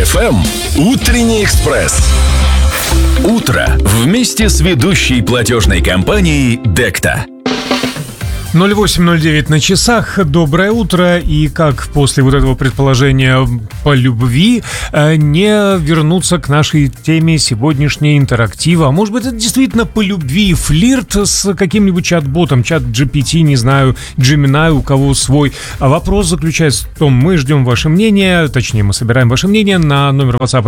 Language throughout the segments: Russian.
FM «Утренний экспресс». Утро вместе с ведущей платежной компанией «Декта». 08:09 на часах. Доброе утро. И как после вот этого предположения по любви не вернуться к нашей теме сегодняшней интерактива? А может быть, это действительно по любви флирт с каким-нибудь чат-ботом, чат GPT, не знаю, Gemini, у кого свой. А вопрос заключается в том, мы ждем ваше мнение, точнее, мы собираем ваше мнение на номер WhatsApp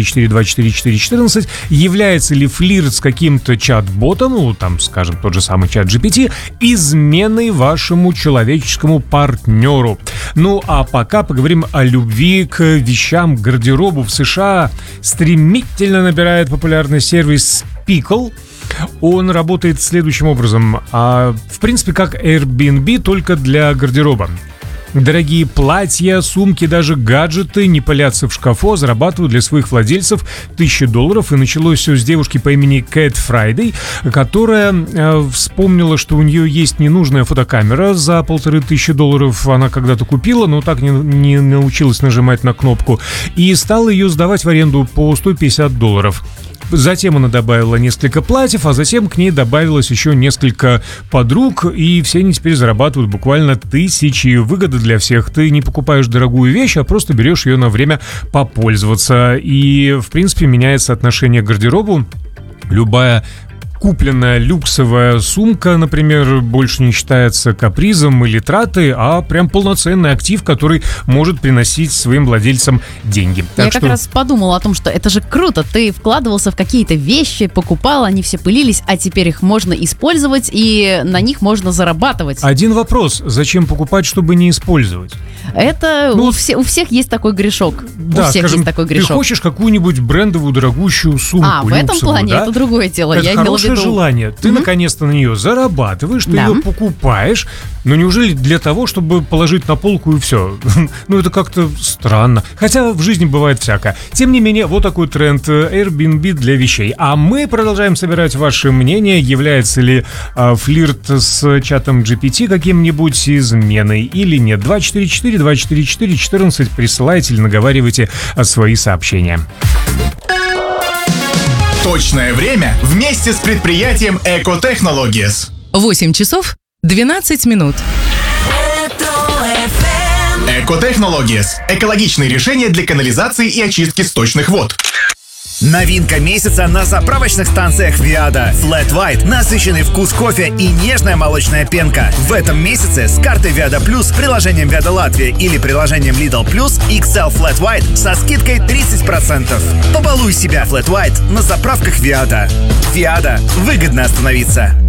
244-244-14. Является ли флирт с каким-то чат-ботом, ну, там, скажем, тот же самый чат GPT, изменой вашему человеческому партнеру? Ну, а пока поговорим о любви к вещам, к гардеробу. В США стремительно набирает популярность сервис Pickle. Он работает следующим образом. В принципе, как Airbnb, только для гардероба. Дорогие платья, сумки, даже гаджеты не пылятся в шкафу, а зарабатывают для своих владельцев $1000. И началось все с девушки по имени Кэт Фрайдей, которая вспомнила, что у нее есть ненужная фотокамера за $1500. Она когда-то купила, но так не научилась нажимать на кнопку. И стала ее сдавать в аренду по $150. Затем она добавила несколько платьев, а затем к ней добавилось еще несколько подруг, и все они теперь зарабатывают буквально $1000. Выгода для всех. Ты не покупаешь дорогую вещь, а просто берешь ее на время попользоваться. И, в принципе, меняется отношение к гардеробу. Любая купленная люксовая сумка, например, больше не считается капризом или тратой, а прям полноценный актив, который может приносить своим владельцам деньги. Я как раз подумала о том, что это же круто. Ты вкладывался в какие-то вещи, покупал, они все пылились, а теперь их можно использовать, и на них можно зарабатывать. Один вопрос. Зачем покупать, чтобы не использовать? Это у всех есть такой грешок. Да, у всех скажем, есть такой грешок. Ты хочешь какую-нибудь брендовую дорогущую сумку, в этом плане, да? это другое дело. Это я имела в виду желание. Ты наконец-то на нее зарабатываешь, ты ее покупаешь. Но неужели для того, чтобы положить на полку и все? Ну, это как-то странно. Хотя в жизни бывает всякое. Тем не менее, вот такой тренд Airbnb для вещей. А мы продолжаем собирать ваше мнение. Является ли флирт с чатом GPT каким-нибудь изменой или нет? 244-244-14. Присылайте или наговаривайте свои сообщения. Точное время вместе с предприятием Eco Technologies. 8 часов 12 минут. Eco Technologies – экологичные решения для канализации и очистки сточных вод. Новинка месяца на заправочных станциях Viada. Flat White, насыщенный вкус кофе и нежная молочная пенка. В этом месяце с картой Viada Plus, приложением Viada Латвия или приложением Lidl Plus XL Flat White со скидкой 30%. Побалуй себя Flat White на заправках Viada. Viada. Выгодно остановиться.